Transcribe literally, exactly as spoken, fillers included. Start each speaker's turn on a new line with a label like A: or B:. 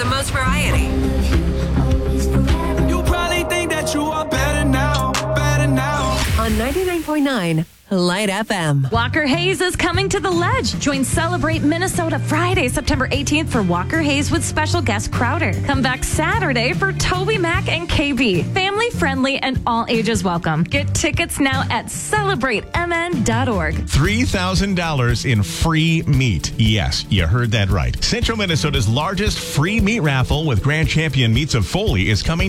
A: the most variety.
B: You probably think that you are better now, better now.
A: On ninety-nine point nine Light F M.
C: Walker Hayes is coming to the Ledge. Join Celebrate Minnesota Friday, September eighteenth for Walker Hayes with special guest Crowder. Come back Saturday for Toby Mac and K B. Family friendly and all ages welcome. Get tickets now at celebrate m n dot org.
D: three thousand dollars in free meat. Yes, you heard that right. Central Minnesota's largest free meat raffle with Grand Champion Meats of Foley is coming